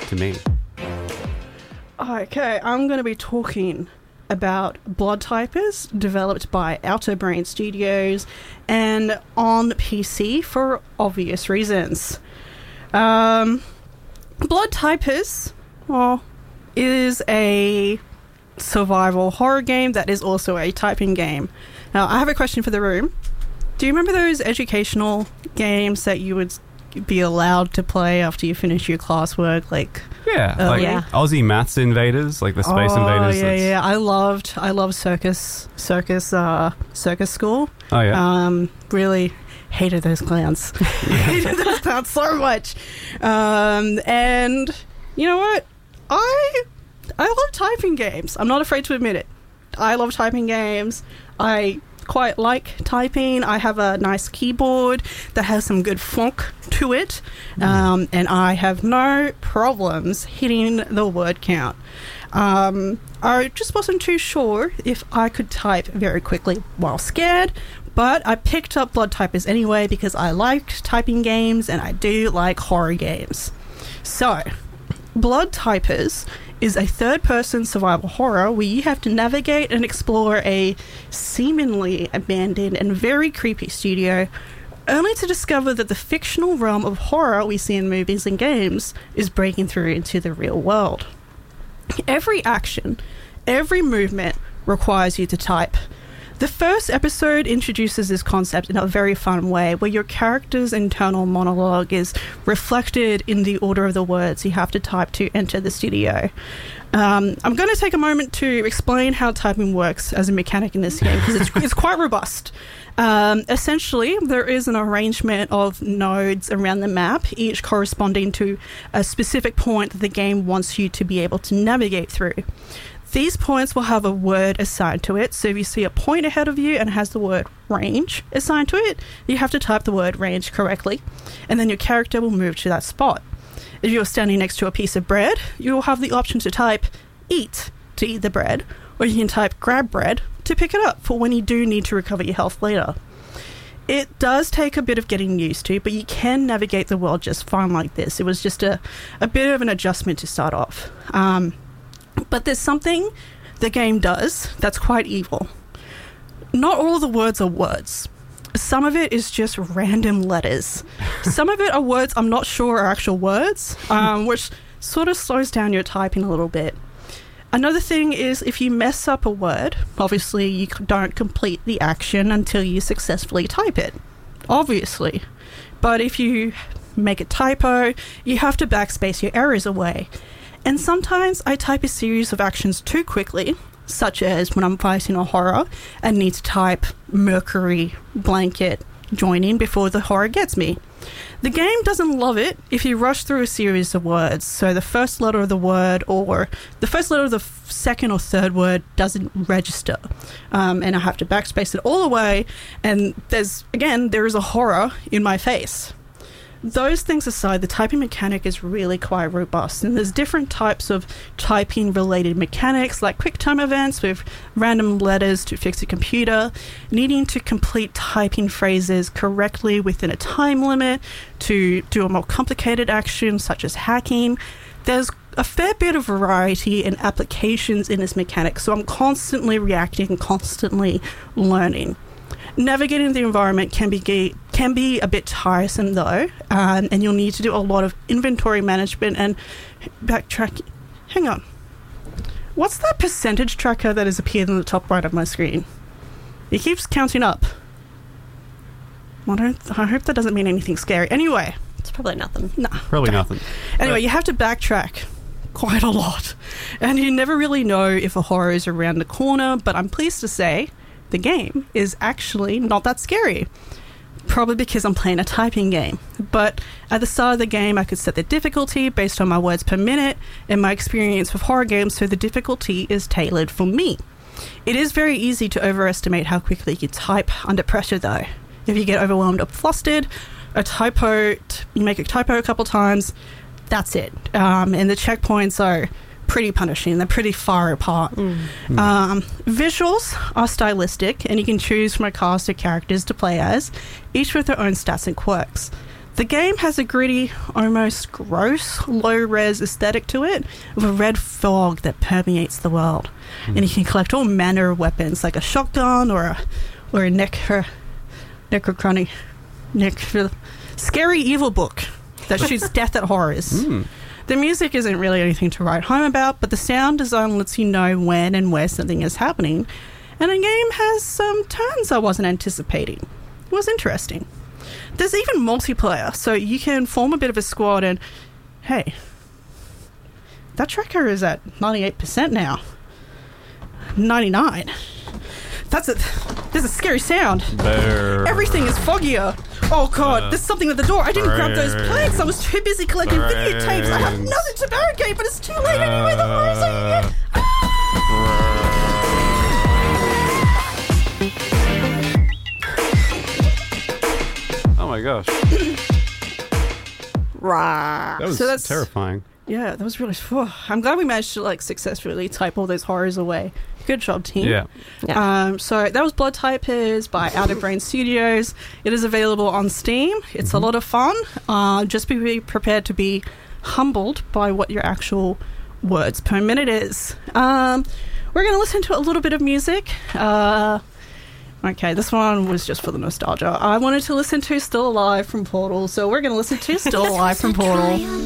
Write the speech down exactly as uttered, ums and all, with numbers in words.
to me. Okay, I'm going to be talking about Blood Typers, developed by Outer Brain Studios and on P C for obvious reasons. Um, Blood Typers, well, is a survival horror game that is also a typing game. Now, I have a question for the room. Do you remember those educational games that you would be allowed to play after you finish your classwork? Like, yeah, uh, like yeah. Aussie Maths Invaders, like the Space oh, Invaders. yeah, that's- yeah. I loved, I loved Circus, Circus, uh, Circus School. Oh yeah. Um, really hated those clowns. hated those clowns so much. Um, and you know what? I I love typing games. I'm not afraid to admit it. I love typing games. I quite like typing. I have a nice keyboard that has some good funk to it, um, and I have no problems hitting the word count. Um, I just wasn't too sure if I could type very quickly while scared, but I picked up Blood Typers anyway because I liked typing games and I do like horror games. So, Blood Typers is a third-person survival horror where you have to navigate and explore a seemingly abandoned and very creepy studio, only to discover that the fictional realm of horror we see in movies and games is breaking through into the real world. Every action, every movement requires you to type. The first episode introduces this concept in a very fun way, where your character's internal monologue is reflected in the order of the words you have to type to enter the studio. Um, I'm going to take a moment to explain how typing works as a mechanic in this game, because it's, it's quite robust. Um, essentially, there is an arrangement of nodes around the map, each corresponding to a specific point that the game wants you to be able to navigate through. These points will have a word assigned to it, so if you see a point ahead of you and it has the word range assigned to it, you have to type the word range correctly, and then your character will move to that spot. If you're standing next to a piece of bread, you will have the option to type eat to eat the bread, or you can type grab bread to pick it up for when you do need to recover your health later. It does take a bit of getting used to, but you can navigate the world just fine like this. It was just a, a bit of an adjustment to start off. Um... But there's something the game does that's quite evil. Not all the words are words. Some of it is just random letters. Some of it are words I'm not sure are actual words, um, which sort of slows down your typing a little bit. Another thing is if you mess up a word, obviously you don't complete the action until you successfully type it. Obviously. But if you make a typo, you have to backspace your errors away. And sometimes I type a series of actions too quickly, such as when I'm fighting a horror and need to type Mercury blanket joining before the horror gets me. The game doesn't love it if you rush through a series of words, so the first letter of the word or the first letter of the f- second or third word doesn't register, um, and I have to backspace it all the way, and there's, again, there is a horror in my face. Those things aside, the typing mechanic is really quite robust, and there's different types of typing related mechanics like quick time events with random letters to fix a computer, needing to complete typing phrases correctly within a time limit to do a more complicated action such as hacking. There's a fair bit of variety and applications in this mechanic, so I'm constantly reacting, constantly learning. Navigating the environment can be can be a bit tiresome though, um, and you'll need to do a lot of inventory management and backtrack. Hang on, what's that percentage tracker that has appeared in the top right of my screen? It keeps counting up. I don't. I hope that doesn't mean anything scary. Anyway, It's probably nothing. nah. Probably nothing. Anyway, But- you have to backtrack quite a lot, and you never really know if a horror is around the corner. But I'm pleased to say the game is actually not that scary. Probably because I'm playing a typing game. But at the start of the game, I could set the difficulty based on my words per minute and my experience with horror games, so the difficulty is tailored for me. It is very easy to overestimate how quickly you type under pressure, though. If you get overwhelmed or flustered, a typo, you make a typo a couple times, that's it. Um, and the checkpoints are pretty punishing. They're pretty far apart. Mm. Mm. Um, visuals are stylistic, and you can choose from a cast of characters to play as, each with their own stats and quirks. The game has a gritty, almost gross, low-res aesthetic to it, with a red fog that permeates the world. Mm. And you can collect all manner of weapons, like a shotgun or a or a necro necrocrony, necro, scary evil book that shoots death at horrors. Mm. The music isn't really anything to write home about, but the sound design lets you know when and where something is happening. And the game has some turns I wasn't anticipating. It was interesting. There's even multiplayer, so you can form a bit of a squad and, hey, that tracker is at ninety-eight percent now. ninety-nine. That's a, there's a scary sound. Bear. Everything is foggier. Oh, God, Uh, there's something at the door. I didn't grab those planks. I was too busy collecting Brains. videotapes. I have nothing to barricade, but it's too late anyway. The horrors are here. Oh my gosh. Rah. That was So that's- terrifying. Yeah, that was really... Oh, I'm glad we managed to, like, successfully type all those horrors away. Good job, team. Yeah. Um, so that was Blood Typers by Out of Brain Studios. It is available on Steam. It's Mm-hmm. a lot of fun. Uh, just be prepared to be humbled by what your actual words per minute is. Um, we're going to listen to a little bit of music. Uh, okay, this one was just for the nostalgia. I wanted to listen to Still Alive from Portal, so we're going to listen to Still Alive from Portal.